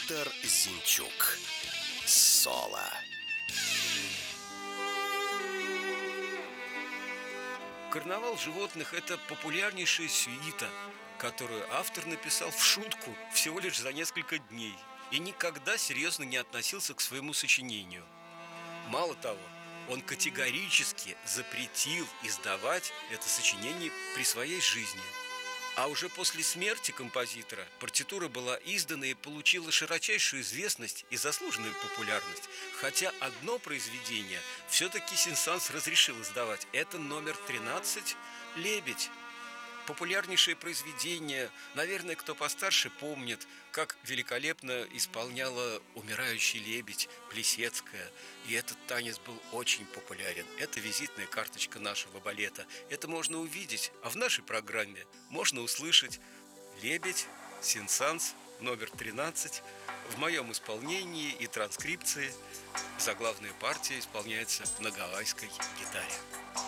Виктор Зинчук. Соло. «Карнавал животных» — это популярнейшая сюита, которую автор написал в шутку всего лишь за несколько дней и никогда серьезно не относился к своему сочинению. Мало того, он категорически запретил издавать это сочинение при своей жизни. А уже после смерти композитора партитура была издана и получила широчайшую известность и заслуженную популярность. Хотя одно произведение все-таки Сен-Санс разрешил издавать. Это номер 13 «Лебедь». Популярнейшее произведение, наверное, кто постарше помнит, как великолепно исполняла «Умирающий лебедь» Плисецкая. И этот танец был очень популярен. Это визитная карточка нашего балета. Это можно увидеть, а в нашей программе можно услышать «Лебедь», Сен-Санс, номер 13. В моем исполнении и транскрипции заглавная партия исполняется на гавайской гитаре.